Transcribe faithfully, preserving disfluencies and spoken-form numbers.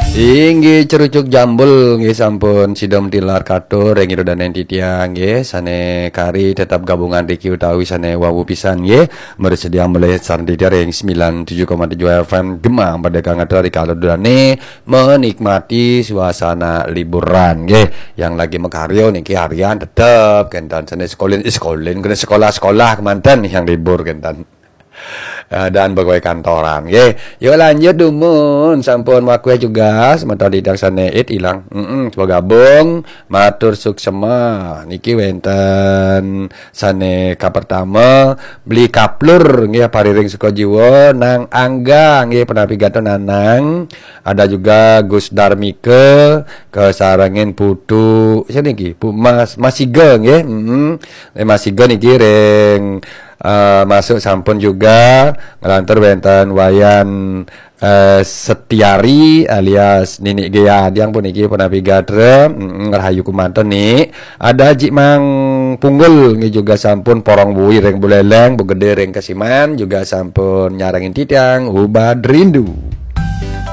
Inggih cerucuk jambul nggih sampun sidom tilar katur ing dan titiang nggih sane kari tetap gabungan Riki utawi sane wawu pisan nggih bersedia mulai sareng titiar ing sembilan puluh tujuh koma tujuh F M Gemang Merdeka ngatur di kalodane menikmati suasana liburan nggih yang lagi mekaryo niki harian tetep kentan sane sekolin sekolin kena sekolah-sekolah kemanten yang libur kentan. Dan pegawai kantoran ye yuk lanjut dumun sampun wakwe juga sementara di daksane it ilang mm -mm, gabung matur suksema niki wenten sane ka pertama beli kaplur nggih pariring suka jiwa nang angga nggih penapigato nanang ada juga Gus Darmike kesarangin putu siniki Bu Mas Masiga nggih heeh mm, Masiga niki reng Uh, masuk sampun juga ngelantur wenten wayan uh, Setiari alias Nini Gea yang pun iki penapigatre ngerahayu kumanten nih ada Jik Mang Punggul ini juga sampun porong bui reng buleleng bugede reng kasiman juga sampun nyarangin titiang ubad rindu.